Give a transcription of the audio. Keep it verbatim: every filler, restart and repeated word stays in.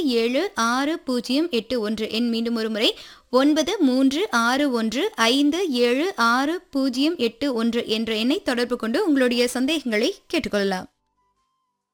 ஏழு ஆறு பூஜ்ஜியம் எட்டு ஒன்று எண் மீண்டும் ஒரு முறை ஒன்பது மூன்று ஆறு ஒன்று ஐந்து ஏழு ஆறு பூஜ்ஜியம் எட்டு ஒன்று என்ற எண்ணை தொடர்பு கொண்டு உங்களுடைய சந்தேகங்களை கேட்டுக்கொள்ளலாம்.